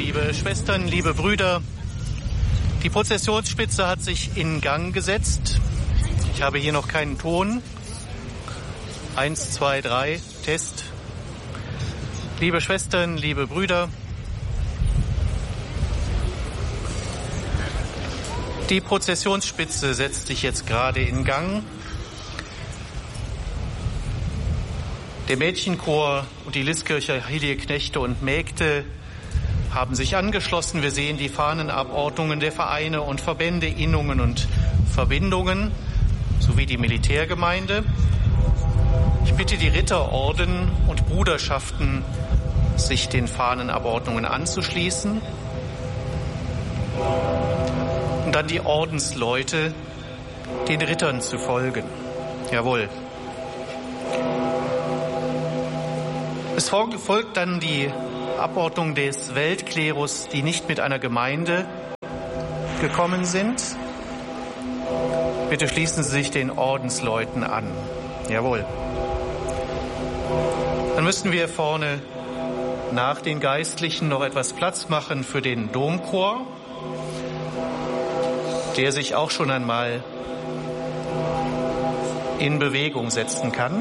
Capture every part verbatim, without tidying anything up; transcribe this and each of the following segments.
liebe Schwestern, liebe Brüder, die Prozessionsspitze hat sich in Gang gesetzt. Ich habe hier noch keinen Ton. Eins, zwei, drei, Test. Liebe Schwestern, liebe Brüder, die Prozessionsspitze setzt sich jetzt gerade in Gang. Der Mädchenchor und die Liskircher Heilige Knechte und Mägde haben sich angeschlossen. Wir sehen die Fahnenabordnungen der Vereine und Verbände, Innungen und Verbindungen sowie die Militärgemeinde. Ich bitte die Ritterorden und Bruderschaften, sich den Fahnenabordnungen anzuschließen. Und dann die Ordensleute, den Rittern zu folgen. Jawohl. Es folgt dann die Abordnung des Weltklerus, die nicht mit einer Gemeinde gekommen sind. Bitte schließen Sie sich den Ordensleuten an. Jawohl. Dann müssen wir vorne nach den Geistlichen noch etwas Platz machen für den Domchor, der sich auch schon einmal in Bewegung setzen kann.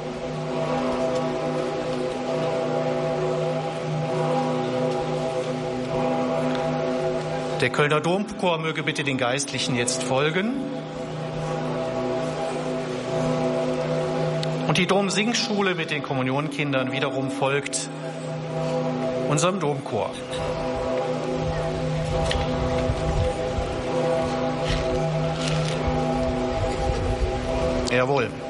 Der Kölner Domchor möge bitte den Geistlichen jetzt folgen. Und die Domsingschule mit den Kommunionkindern wiederum folgt unserem Domchor. Jawohl.